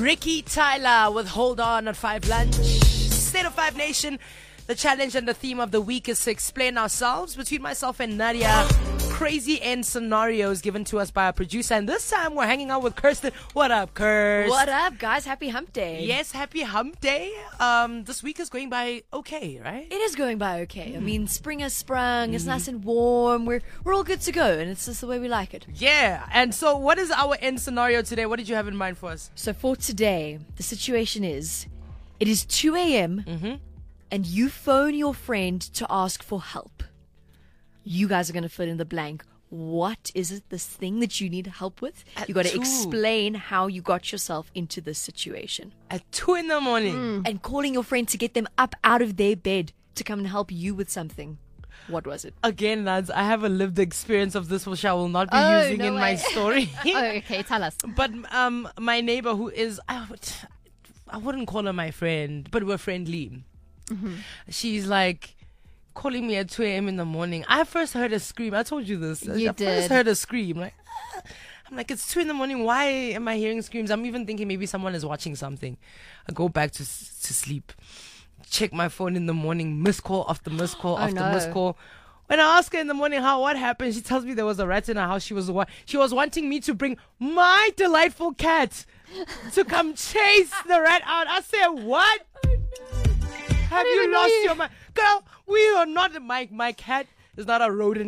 Ricky Tyler with Hold On at 5 Lunch. State of 5 Nation. The challenge and the theme of the week is to explain ourselves between myself and Nadia. Crazy end scenarios given to us by our producer. And this time we're hanging out with Kirsten. What up, Kirst? What up, guys? Happy hump day. Yes, happy hump day. This week is going by okay, right? It is going by okay. I mean, spring has sprung. It's nice and warm. We're all good to go, and it's just the way we like it. Yeah. And so what is our end scenario today? What did you have in mind for us? So for today, the situation is, it is 2 a.m. And you phone your friend to ask for help. You guys are going to fill in the blank. What is it, this thing that you need help with? You got to 2. explain how you got yourself into this situation. At 2 in the morning. And calling your friend to get them up out of their bed to come and help you with something. What was it? Again, lads, I have a lived experience of this, which I will not be using no in way. my story. Oh, okay, tell us. But my neighbor, who is, I wouldn't call her my friend, but we're friendly. She's like calling me at 2 a.m. in the morning. I first heard a scream. I told you this. You I did. first heard a scream. Like, I'm like, it's 2 in the morning. Why am I hearing screams? I'm even thinking maybe someone is watching something. I go back to sleep. Check my phone in the morning. Missed call after missed call after missed call. When I ask her in the morning what happened, she tells me there was a rat in her house. She was wanting me to bring my delightful cat to come chase the rat out. I said, what? Have you lost your mind? Girl, we are not, my cat is not a rodent.